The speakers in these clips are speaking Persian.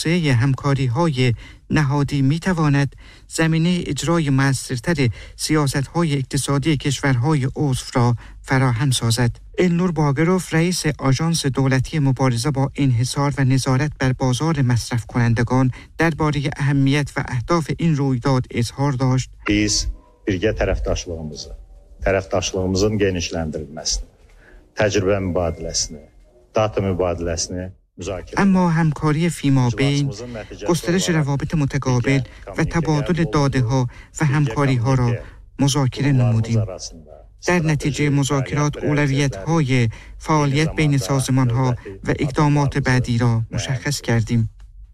توسعه همکاری‌های نهادی می‌تواند زمینه اجرای مؤثرتر سیاست‌های اقتصادی کشورهای عضو را فراهم سازد. النور باگروف رئیس آژانس دولتی مبارزه با انحصار و نظارت بر بازار مصرف کنندگان درباره اهمیت و اهداف این رویداد اظهار داشت. Biz birgə tərəfdaşlığımızın genişləndirilməsini, təcrübə mübadiləsini, data mübadiləsini اما همکاری فیما بین، گسترش روابط متقابل و تبادل داده‌ها و همکاری‌ها را مذاکره نمودیم. در نتیجه مذاکرات اولویت‌های فعالیت بین سازمان‌ها و اقدامات بعدی را مشخص کردیم.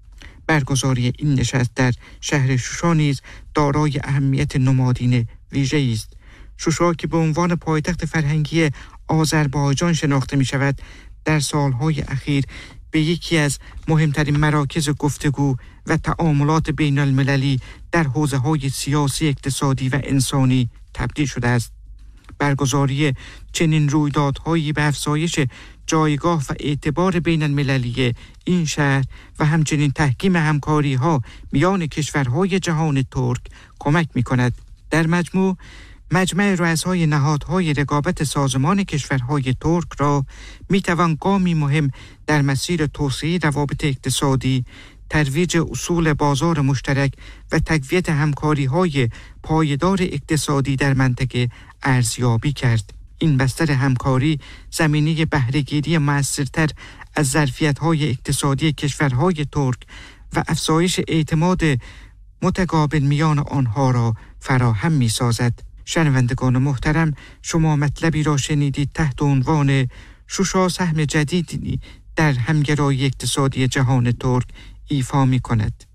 برگزاری این نشست در شهر شوشا نیز دارای اهمیت نمادین ویژه‌ای است. شوشا که به عنوان پایتخت فرهنگی آذربایجان شناخته می‌شود، در سال‌های اخیر به یکی از مهمترین مراکز گفتگو و تعاملات بین المللی در حوزه‌های سیاسی، اقتصادی و انسانی تبدیل شده است. برگزاری چنین رویدادهایی به افزایش جایگاه و اعتبار بین المللی این شهر و همچنین تحکیم همکاری‌ها میان کشورهای جهان ترک کمک می‌کند. در مجموع مجمع رؤسای نهادهای رقابت سازمان کشورهای ترک را میتوان گامی مهم در مسیر توسعه روابط اقتصادی، ترویج اصول بازار مشترک و تقویت همکاری‌های پایدار اقتصادی در منطقه ارزیابی کرد. این بستر همکاری زمینه بهره‌گیری مؤثرتر از ظرفیت‌های اقتصادی کشورهای ترک و افزایش اعتماد متقابل میان آنها را فراهم می‌سازد. شنوندگان محترم، شما مطلبی را شنیدید تحت عنوان شوشا سهم جدیدی در همگرایی اقتصادی جهان ترک ایفا می‌کند.